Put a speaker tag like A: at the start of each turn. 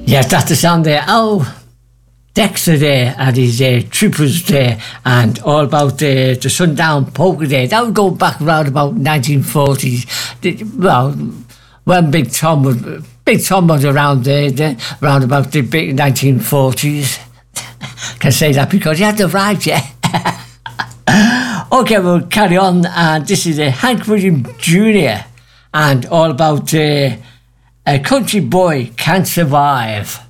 A: Yes, that's the song there. Oh, Dexter there and his troopers there, and all about the Sundown Polka there. That would go back around about 1940s. Well, when Big Tom was around there around about the big 1940s. Can say that because he had the right, yeah. Okay, we'll carry on, and this is Hank Williams Jr. and all about A Country Boy Can't Survive.